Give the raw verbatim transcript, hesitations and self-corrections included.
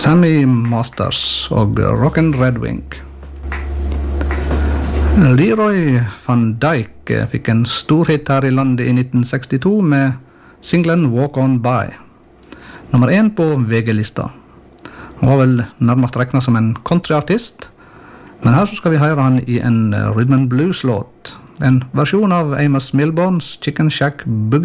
Sammy Masters og Rockin' Red Wing. Leroy Van Dyke fikk en stor hit her i landet i nitten sekstito med singlen Walk On By, nummer én på V G-lista. Han var vel nærmest regnet som en countryartist, men her så skal vi høre han i en rhythm and blues låt, en versjon av Amos Milburns Chicken Shack Boogie.